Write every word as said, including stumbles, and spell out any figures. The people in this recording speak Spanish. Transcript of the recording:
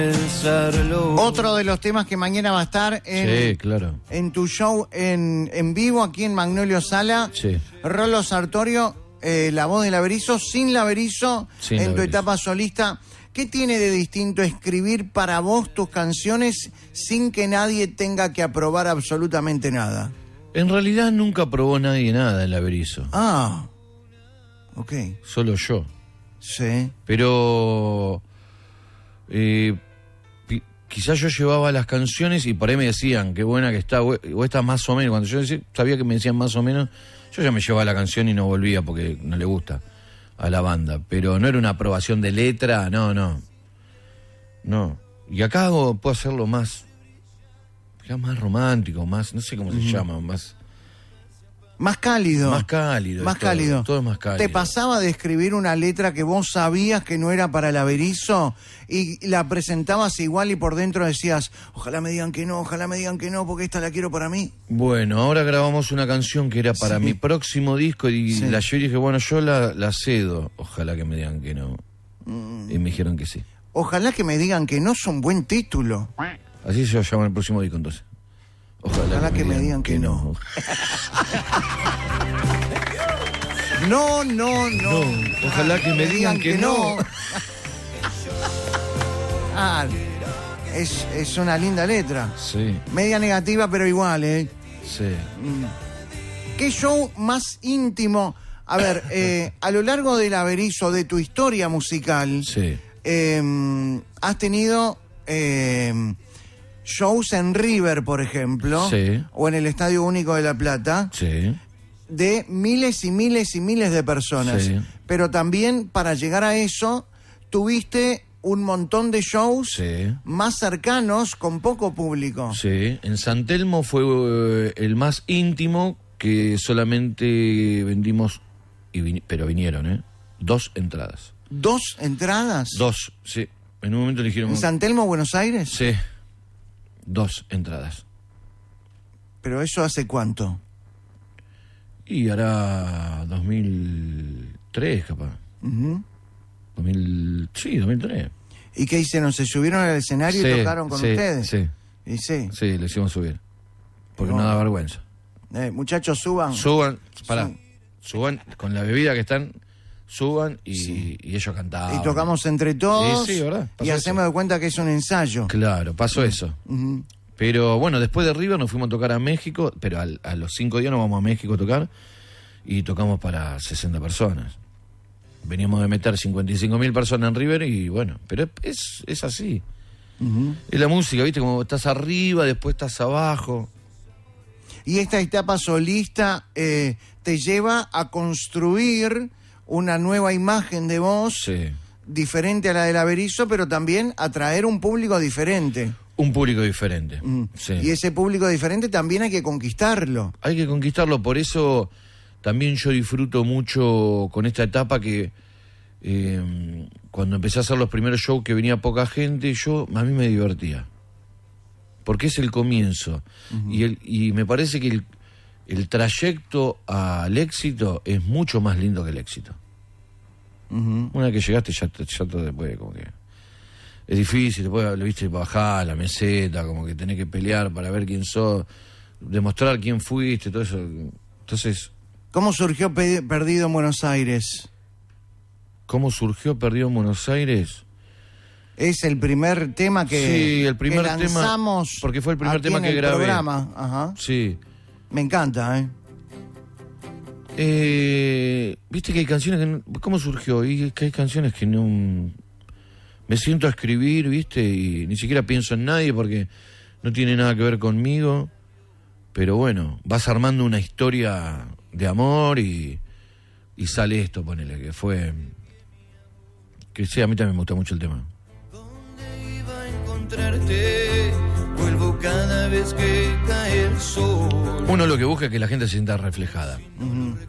Otro de los temas que mañana va a estar en, sí, claro. en tu show en, en vivo aquí en Magnolio Sala. Sí. Rolo Sartorio, eh, la voz del Averizo, sin Averizo, Sin en tu Averizo. etapa solista. ¿Qué tiene de distinto escribir para vos tus canciones sin que nadie tenga que aprobar absolutamente nada? En realidad nunca probó nadie nada el Averizo. Ah, ok. Solo yo. Sí. Pero eh, pi- quizás yo llevaba las canciones y por ahí me decían qué buena que está, o o esta más o menos. Cuando yo decía, sabía que me decían más o menos, yo ya me llevaba la canción y no volvía porque no le gusta a la banda. Pero no era una aprobación de letra, no, no. No. Y acá hago, puedo hacerlo más, ya más romántico, más, no sé cómo se Ujú. llama, más... Más cálido. Más cálido. Más es todo, cálido. Todo es más cálido. ¿Te pasaba de escribir una letra que vos sabías que no era para el Averizo y la presentabas igual y por dentro decías, ojalá me digan que no, ojalá me digan que no, porque esta la quiero para mí? Bueno, ahora grabamos una canción que era para Sí. mi próximo disco y Sí. la yo dije, bueno, yo la, la cedo. Ojalá que me digan que no. Mm. Y me dijeron que sí. Ojalá que me digan que no es un buen título. Así se llama el próximo disco entonces. Ojalá, Ojalá que me digan que no. No, no, no. No, ojalá que me digan que no. Ah, es, es una linda letra. Sí, Media negativa, pero igual, ¿eh? sí. ¿Qué show más íntimo? A ver, eh, a lo largo del Averizo, de tu historia musical, Sí. eh, has tenido eh, shows en River, por ejemplo, Sí. o en el Estadio Único de La Plata, Sí. de miles y miles y miles de personas. Sí. Pero también, para llegar a eso, tuviste un montón de shows Sí. más cercanos, con poco público. Sí. En San Telmo fue eh, el más íntimo, que solamente vendimos, y vin- pero vinieron, ¿eh? Dos entradas. ¿Dos entradas? Dos, sí. En un momento le dijeron... ¿En San Telmo, Buenos Aires? Sí. Dos entradas. ¿Pero eso hace cuánto? Y hará dos mil tres, capaz. Ujú. dos mil... Sí, dos mil tres. ¿Y qué hicieron? ¿Se subieron al escenario y Sí, tocaron con sí, ustedes? Sí, Y sí. sí, le hicimos subir. Porque No. no da vergüenza. Eh, muchachos, suban. Suban, pará, Sí. suban con la bebida que están, suban y, Sí. y ellos cantaban. Y tocamos entre todos. Sí, sí, ¿verdad? Y Pasó hacemos eso. de cuenta que es un ensayo. Claro, pasó eso. Ujú. Pero bueno, después de River nos fuimos a tocar a México, pero al- a los cinco días nos vamos a México a tocar y tocamos para sesenta personas. Veníamos de meter cincuenta y cinco mil personas en River y bueno, pero es, es así. Ujú. Es la música, ¿viste? Como estás arriba, después estás abajo. Y esta etapa solista eh, te lleva a construir una nueva imagen de vos, Sí. diferente a la del Averizo, pero también atraer un público diferente. Un público diferente. Mm. Sí. Y ese público diferente también hay que conquistarlo. Hay que conquistarlo, por eso también yo disfruto mucho con esta etapa que eh, cuando empecé a hacer los primeros shows que venía poca gente, yo a mí me divertía. Porque es el comienzo. Uh-huh. y, el, y me parece que el, el trayecto al éxito es mucho más lindo que el éxito. Uh-huh. Una vez que llegaste ya, te- ya todo después como que... Es difícil, después lo viste bajar la meseta, como que tenés que pelear para ver quién sos, demostrar quién fuiste, todo eso. Entonces, ¿Cómo surgió Pe- Perdido en Buenos Aires? ¿cómo surgió Perdido en Buenos Aires? Es el primer tema que, Sí, el primer que tema, lanzamos porque fue el primer aquí tema en que el grabé. programa. Ajá. Sí. Me encanta, ¿eh? Eh, Viste que hay canciones que... no- ¿Cómo surgió? Y es que hay canciones que no... Me siento a escribir, ¿viste? Y ni siquiera pienso en nadie porque no tiene nada que ver conmigo. Pero bueno, vas armando una historia de amor y, y sale esto, ponele, que fue... Que sí, a mí también me gusta mucho el tema. ¿Dónde iba a encontrarte? Vuelvo cada vez que cae el sol. Uno lo que busca es que la gente se sienta reflejada. Ujú.